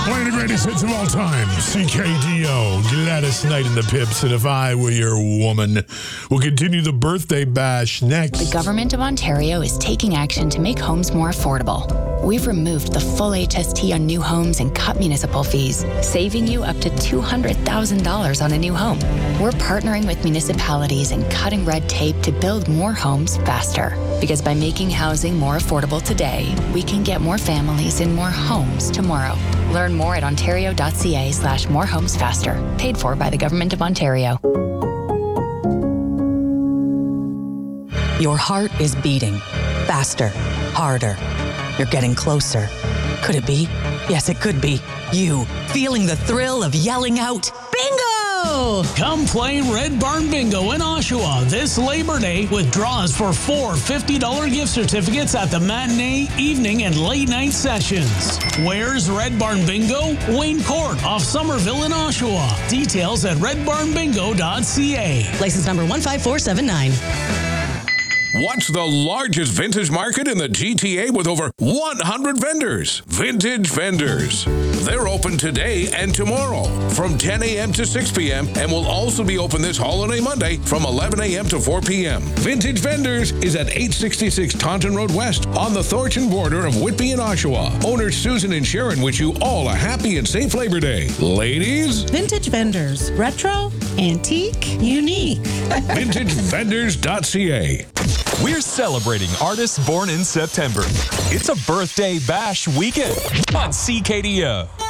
Playing the greatest hits of all time. CKDO, Gladys Knight and the Pips, and If I Were Your Woman. We'll continue the birthday bash next. The Government of Ontario is taking action to make homes more affordable. We've removed the full HST on new homes and cut municipal fees, saving you up to $200,000 on a new home. We're partnering with municipalities and cutting red tape to build more homes faster. Because by making housing more affordable today, we can get more families in more homes tomorrow. Learn more at ontario.ca/morehomesfaster. Paid for by the Government of Ontario. Your heart is beating faster, harder. You're getting closer. Could it be? Yes, it could be. You, feeling the thrill of yelling out, bingo! Come play Red Barn Bingo in Oshawa this Labor Day with draws for 4 $50 gift certificates at the matinee, evening, and late night sessions. Where's Red Barn Bingo? Wayne Court off Somerville in Oshawa. Details at redbarnbingo.ca. License number 15479. What's the largest vintage market in the GTA with over 100 vendors? Vintage Vendors. They're open today and tomorrow from 10 a.m. to 6 p.m. and will also be open this holiday Monday from 11 a.m. to 4 p.m. Vintage Vendors is at 866 Taunton Road West on the Thornton border of Whitby and Oshawa. Owners Susan and Sharon wish you all a happy and safe Labor Day. Ladies? Vintage Vendors. Retro, antique, unique. VintageVendors.ca. We're celebrating artists born in September. It's a birthday bash weekend on CKDO.